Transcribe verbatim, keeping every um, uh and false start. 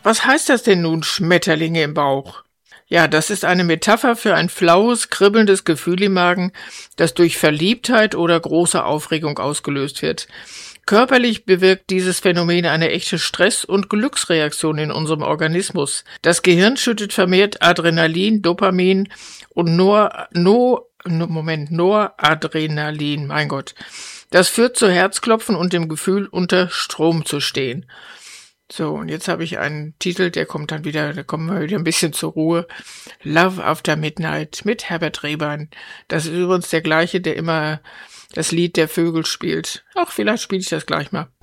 Was heißt das denn nun, Schmetterlinge im Bauch? Ja, das ist eine Metapher für ein flaues, kribbelndes Gefühl im Magen, das durch Verliebtheit oder große Aufregung ausgelöst wird. Körperlich bewirkt dieses Phänomen eine echte Stress- und Glücksreaktion in unserem Organismus. Das Gehirn schüttet vermehrt Adrenalin, Dopamin und Nor, no, no, Moment, Noradrenalin, mein Gott. Das führt zu Herzklopfen und dem Gefühl, unter Strom zu stehen. So, und jetzt habe ich einen Titel, der kommt dann wieder, da kommen wir wieder ein bisschen zur Ruhe. Love After Midnight mit Herbert Rehbein. Das ist übrigens der gleiche, der immer das Lied der Vögel spielt. Ach, vielleicht spiele ich das gleich mal.